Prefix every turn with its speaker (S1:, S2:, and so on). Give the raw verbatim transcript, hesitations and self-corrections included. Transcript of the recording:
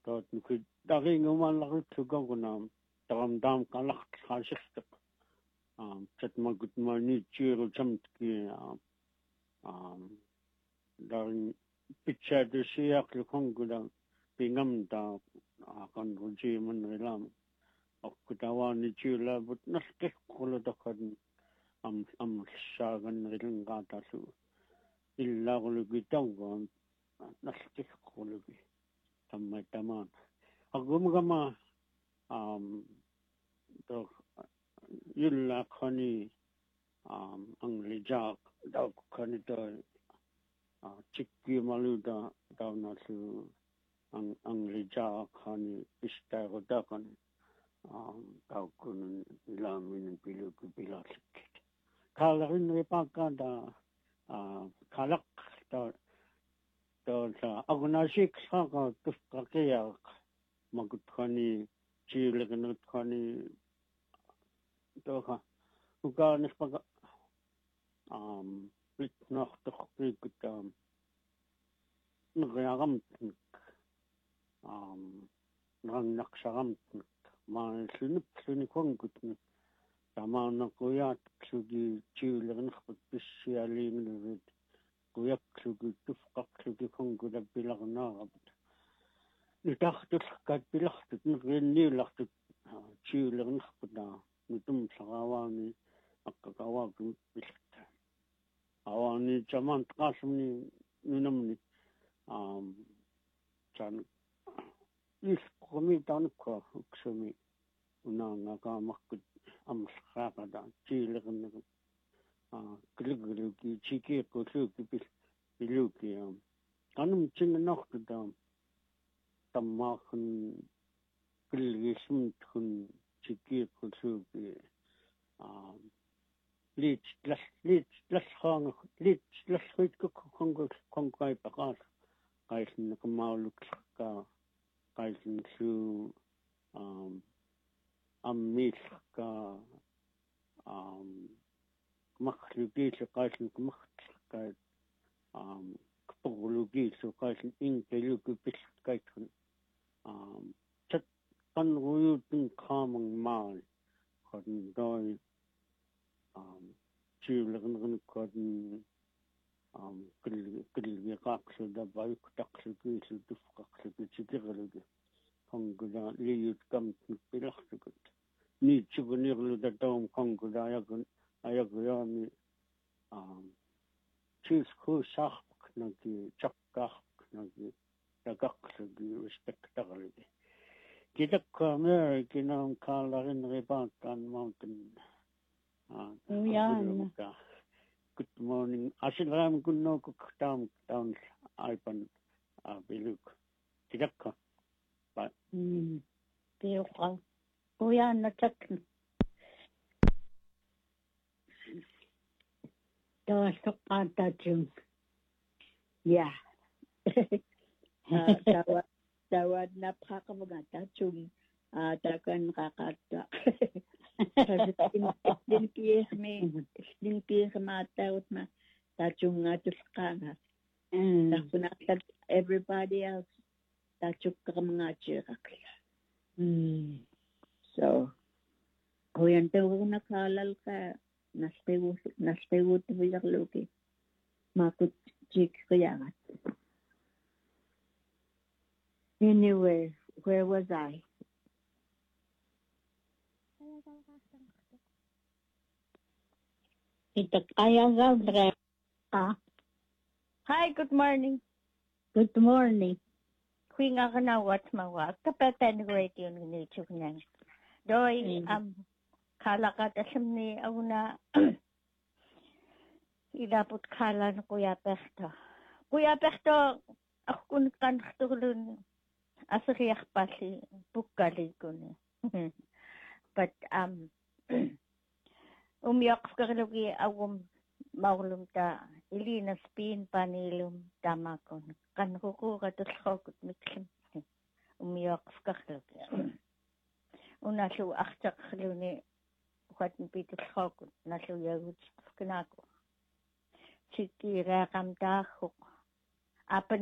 S1: tot nuku daring umalakit sugagunam taramdam kalak khashiftak um chatmagut mani chiru chamtki um daring picture de siyak lukonguda pingam da akan ruji manrilam akkutawani chila but naskik kulo dakan am am shagan rilin gata su illa gulugi tawgan naskik gulugi tamay taman agumgama um do yulla khani um ang lijak daw khani to chikki maluda daw na su ang ang lijak khani ista godakan um daw kun lamin pilu pilasik kalarin repakada ah kalak to to sa agunasik sa ka tuskakaya magutkhani chileganut khani to ka uganis pag um bit noch doch gut um nagam um nang naksagam ma sunup sunikong gut tama na kuya sugi chilegan khut bisialing nit kuya sugi tufqaq sugi konguda bilagna nitakhtus kat bilahtut ngi lahtut chilegan khutna nitum sagawani akkawag bilta awani chaman qasmni nunamni um chan is komi tan ko uksumi unanga ka makut am khaqada chilegan ah gilgilgi chiki ko suki bil biluki am kanum chin noch da tammakun gilgisum tun chiki ko suki um lit las lit las hang lit las khit ko kongo kongai pakas kaisin ko mauluk ka kaisin su um ammis ka um makhlugi se kaisin ko makh um kpulugi so kaisin inkelu ko pis kaisin um chat kan ruyu tin khamang mal kon doi um chilegan kon um kil kil yaqsu da bay taksu ki su tufqaqsu ki chitiglugi konguda liyut kam pilahsukut ni chubunirlu da dom konguda yagun ayaguyami um chis khu shakh nagi chakkah nagi tagaqsu gi respectability kitak American kalarin rebatan mountain ah
S2: Uyan.
S1: good morning asilam kunno ko tam tam ipan biluk kitak ba
S2: Hmm. Tiyo Uyan na chak. Dawa sokata chung. Yeah. Dawa dawa na pakamagata chung. Ah, takan kakata. Din kiyes me, din kiyes mata ut ma. Tachung nga tuskana. Takunakat everybody else. Tachuk ka mga chirakla. So, kuyan tawo nakalal ka. Naspego naspego to biyak loki. Makut chik kayangat. Anyway, where was I? Itak ayaw ah.
S3: Hi, good morning.
S2: Good morning.
S3: Queen ako na what mawag. Kapatan radio ng YouTube nang. Doy, um, kalakat asam ni Auna. Ilapot kala na Kuya Pekto. Kuya Pekto, ako kun kan tulun asriyak pa si bukali ko ni. But, um, umiyak ka kalogi awam maulum ta ilina spin panilum tama ko kan kuku katus kokut miksim umiyak ka kalogi. Una su akchak kaluni ukat nipitus kokut na su yagut kanako. Chiki rakam tahok. Apan